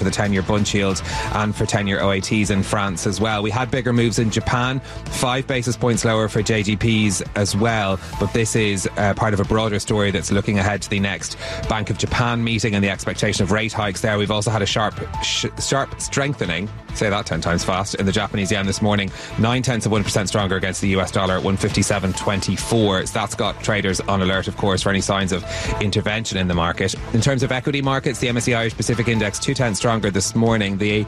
the 10-year bund yield and for 10-year OATs in France as well. We had bigger moves in Japan, 5 basis points lower for JGPs as well, but this is part of a broader story that's looking ahead to the next Bank of Japan meeting and the expectation of rate hikes there. We've also had a sharp strengthening, say that 10 times fast, in the Japanese yen this morning, 0.9% stronger against the US dollar at 157.24. So that's got traders on alert, of course, for any signs of intervention in the market. In terms of equity markets, the MSCI Irish Pacific Index 0.2 stronger this morning. The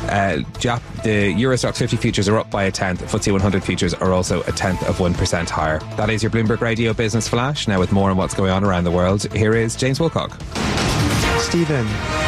Euro Stoxx 50 futures are up by 0.1. FTSE 100 futures are also 0.1% higher. That is your Bloomberg Radio Business Flash. Now with more on what's going on around the world, here is James Wilcock. Stephen.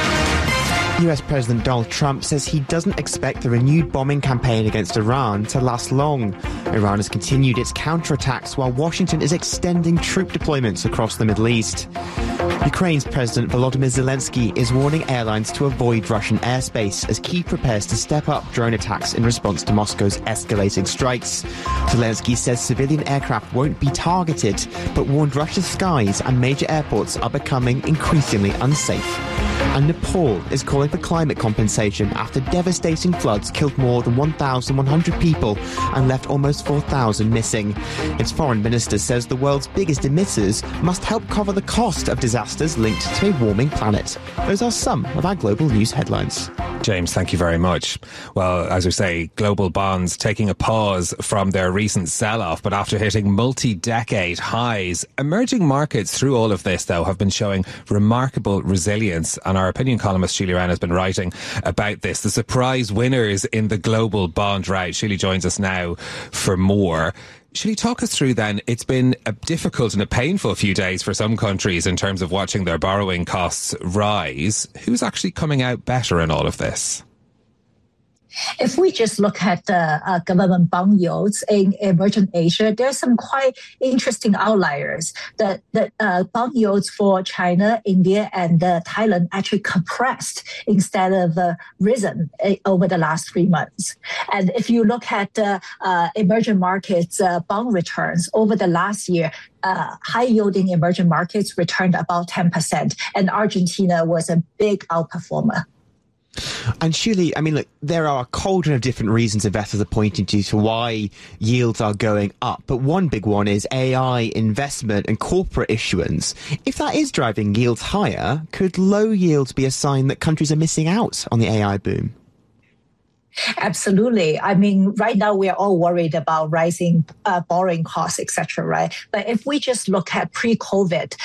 US President Donald Trump says he doesn't expect the renewed bombing campaign against Iran to last long. Iran has continued its counterattacks while Washington is extending troop deployments across the Middle East. Ukraine's President Volodymyr Zelensky is warning airlines to avoid Russian airspace as Kyiv prepares to step up drone attacks in response to Moscow's escalating strikes. Zelensky says civilian aircraft won't be targeted, but warned Russia's skies and major airports are becoming increasingly unsafe. And Nepal is calling for climate compensation after devastating floods killed more than 1,100 people and left almost 4,000 missing. Its foreign minister says the world's biggest emitters must help cover the cost of disasters linked to a warming planet. Those are some of our global news headlines. James, thank you very much. Well, as we say, global bonds taking a pause from their recent sell-off, but after hitting multi-decade highs. Emerging markets through all of this, though, have been showing remarkable resilience, and our opinion columnist Sheila Wren has been writing about this. The surprise winners in the global bond rout. Sheila joins us now for more. Should you talk us through then, it's been a difficult and a painful few days for some countries in terms of watching their borrowing costs rise. Who's actually coming out better in all of this? If we just look at the government bond yields in emerging Asia, there's some quite interesting outliers. The bond yields for China, India, and Thailand actually compressed instead of risen over the last 3 months. And if you look at emerging markets bond returns over the last year, high-yielding emerging markets returned about 10%, and Argentina was a big outperformer. And Shuli, I mean, look, there are a cauldron of different reasons investors are pointing to why yields are going up. But one big one is AI investment and corporate issuance. If that is driving yields higher, could low yields be a sign that countries are missing out on the AI boom? Absolutely. I mean, right now we're all worried about rising borrowing costs, etc., right? But if we just look at pre-COVID,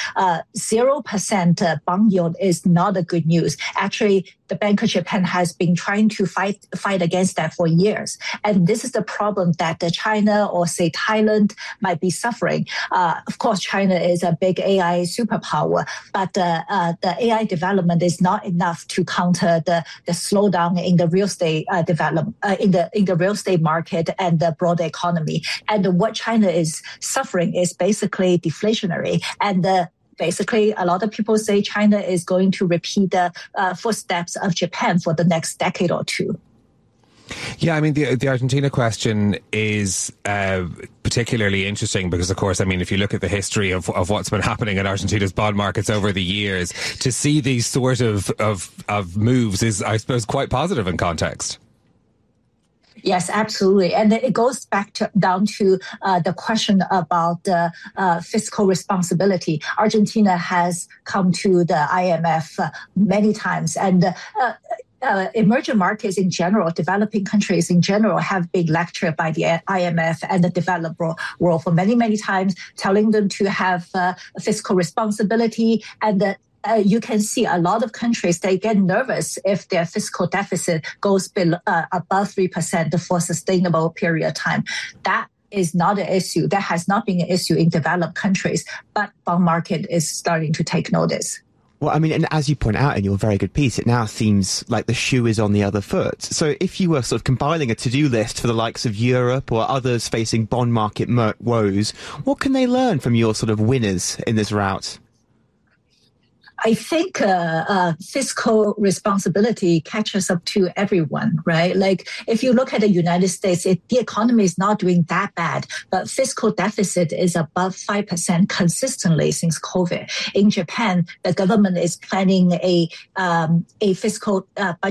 0% bond yield is not a good news. Actually, the Bank of Japan has been trying to fight against that for years. And this is the problem that China or, say, Thailand might be suffering. Of course, China is a big AI superpower, but the AI development is not enough to counter the slowdown in the real estate development, in the real estate market and the broader economy. And what China is suffering is basically deflationary. And basically, a lot of people say China is going to repeat the footsteps of Japan for the next decade or two. Yeah, I mean, the Argentina question is particularly interesting because, of course, I mean, if you look at the history of what's been happening in Argentina's bond markets over the years, to see these sort of moves is, I suppose, quite positive in context. Yes, absolutely. And it goes back down to the question about fiscal responsibility. Argentina has come to the IMF many times, and emerging markets in general, developing countries in general, have been lectured by the IMF and the developed world for many, many times, telling them to have fiscal responsibility. And you can see a lot of countries, they get nervous if their fiscal deficit goes above 3% for a sustainable period of time. That is not an issue. That has not been an issue in developed countries, but bond market is starting to take notice. Well, I mean, and as you point out in your very good piece, it now seems like the shoe is on the other foot. So if you were sort of compiling a to-do list for the likes of Europe or others facing bond market woes, what can they learn from your sort of winners in this rout? I think fiscal responsibility catches up to everyone, right? Like if you look at the United States, the economy is not doing that bad, but fiscal deficit is above 5% consistently since COVID. In Japan, the government is planning a fiscal budget